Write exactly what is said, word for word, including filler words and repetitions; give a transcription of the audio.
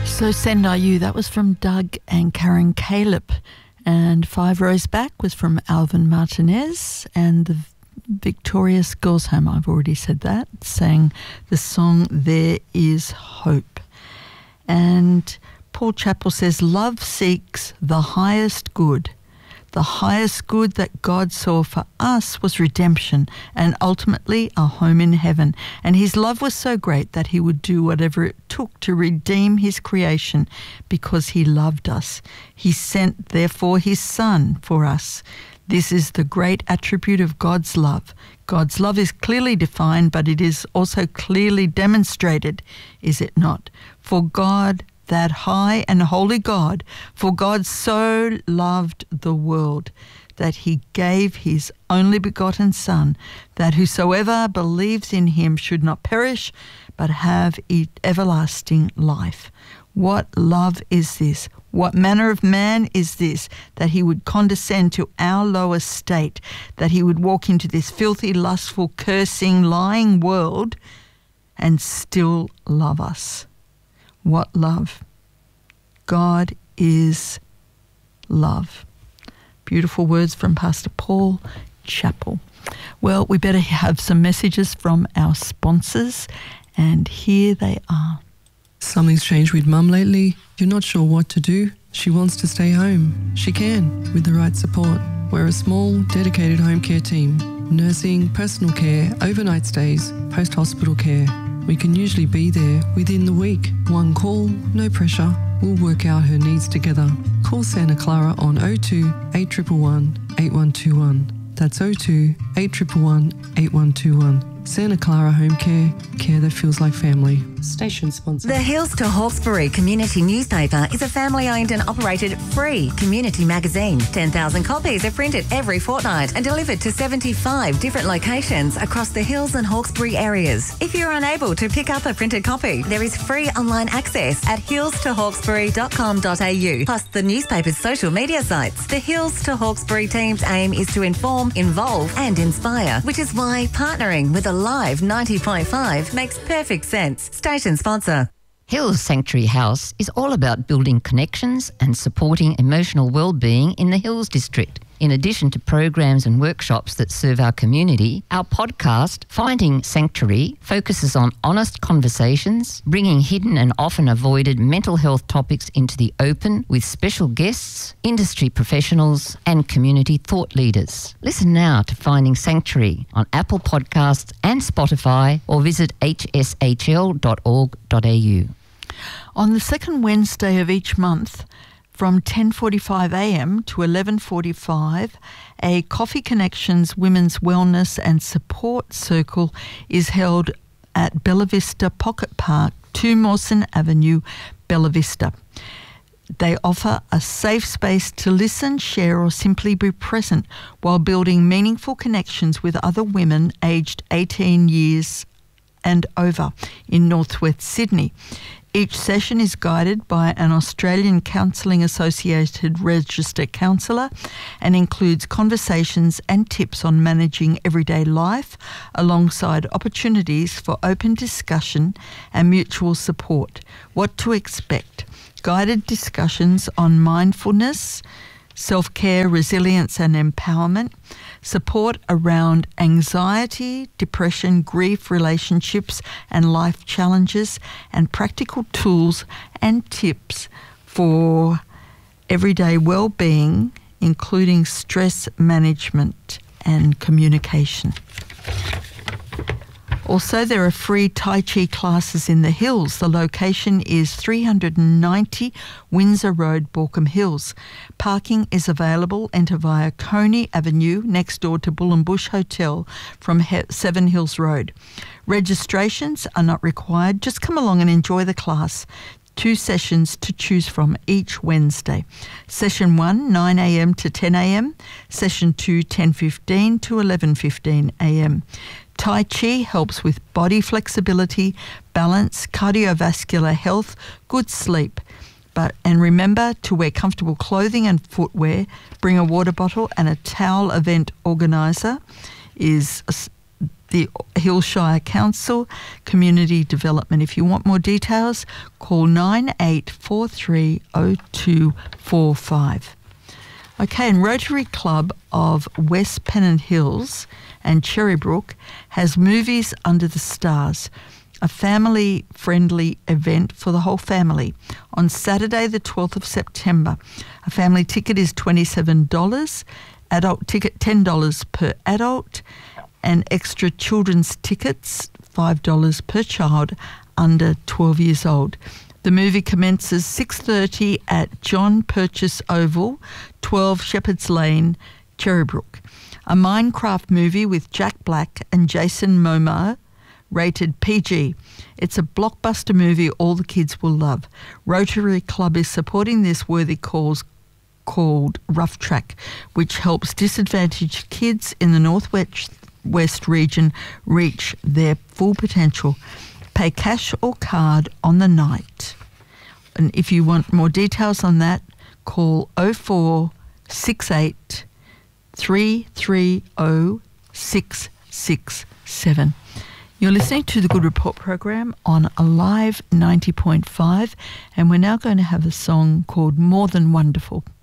So Send Are You, that was from Doug and Karen Caleb. And Five Rows Back was from Alvin Martinez. And the Victorious Girls Home, I've already said that, sang the song There Is Hope. And Paul Chappell says, love seeks the highest good. The highest good that God saw for us was redemption and ultimately a home in heaven. And his love was so great that he would do whatever it took to redeem his creation because he loved us. He sent, therefore, his Son for us. This is the great attribute of God's love. God's love is clearly defined, but it is also clearly demonstrated, is it not? For God, that high and holy God, for God so loved the world that he gave his only begotten Son, that whosoever believes in him should not perish, but have everlasting life. What love is this? What manner of man is this, that he would condescend to our low estate, that he would walk into this filthy, lustful, cursing, lying world and still love us? What love? God is love. Beautiful words from Pastor Paul Chappell. Well, we better have some messages from our sponsors, and here they are. Something's changed with Mum lately. You're not sure what to do. She wants to stay home. She can, with the right support. We're a small, dedicated home care team. Nursing, personal care, overnight stays, post-hospital care. We can usually be there within the week. One call, no pressure. We'll work out her needs together. Call Santa Clara on oh two, eight one one, eight one two one. That's oh two, eight one one, eight one two one. Santa Clara Home Care, care that feels like family. Station sponsor. The Hills to Hawkesbury Community Newspaper is a family-owned and operated free community magazine. ten thousand copies are printed every fortnight and delivered to seventy-five different locations across the Hills and Hawkesbury areas. If you're unable to pick up a printed copy, there is free online access at hills to hawkesbury dot com dot a u, plus the newspaper's social media sites. The Hills to Hawkesbury team's aim is to inform, involve and inspire, which is why partnering with a live ninety point five makes perfect sense. Station sponsor. Hills Sanctuary House is all about building connections and supporting emotional well-being in the Hills District. In addition to programs and workshops that serve our community, our podcast, Finding Sanctuary, focuses on honest conversations, bringing hidden and often avoided mental health topics into the open with special guests, industry professionals and community thought leaders. Listen now to Finding Sanctuary on Apple Podcasts and Spotify, or visit h s h l dot org dot a u. On the second Wednesday of each month, from ten forty-five a m to eleven forty-five, a Coffee Connections Women's Wellness and Support Circle is held at Bella Vista Pocket Park, two Mawson Avenue, Bella Vista. They offer a safe space to listen, share or simply be present while building meaningful connections with other women aged eighteen years and over in Northwest Sydney. Each session is guided by an Australian Counselling Associated registered counsellor and includes conversations and tips on managing everyday life alongside opportunities for open discussion and mutual support. What to expect? Guided discussions on mindfulness, self-care, resilience and empowerment, support around anxiety, depression, grief, relationships and life challenges, and practical tools and tips for everyday well-being, including stress management and communication. Also, there are free Tai Chi classes in the Hills. The location is three ninety Windsor Road, Borkham Hills. Parking is available. Enter via Coney Avenue, next door to Bull and Bush Hotel from Seven Hills Road. Registrations are not required. Just come along and enjoy the class. Two sessions to choose from each Wednesday. Session one, nine a m to ten a m. Session two, ten fifteen to eleven fifteen a m. Tai Chi helps with body flexibility, balance, cardiovascular health, good sleep. But and remember to wear comfortable clothing and footwear. Bring a water bottle and a towel. Event organizer is the Hillshire Council Community Development. If you want more details, call nine eight four three oh two four five. Okay, and Rotary Club of West Pennant Hills and Cherrybrook has Movies Under the Stars, a family-friendly event for the whole family on Saturday the twelfth of September. A family ticket is twenty-seven dollars, adult ticket ten dollars per adult, and extra children's tickets five dollars per child under twelve years old. The movie commences six thirty at John Purchase Oval, twelve Shepherds Lane, Cherrybrook. A Minecraft movie with Jack Black and Jason Momoa, rated P G. It's a blockbuster movie all the kids will love. Rotary Club is supporting this worthy cause called Rough Track, which helps disadvantaged kids in the Northwest West region reach their full potential. Pay cash or card on the night. And if you want more details on that, call oh four six eight three three oh six six seven. You're listening to the Good Report program on Alive ninety point five, and we're now going to have a song called More Than Wonderful.